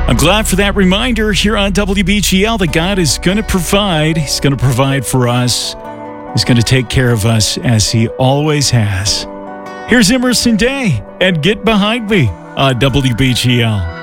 I'm glad for that reminder here on WBGL that God is going to provide. He's going to provide for us. He's going to take care of us as He always has. Here's Emerson Day and Get Behind Me on WBGL.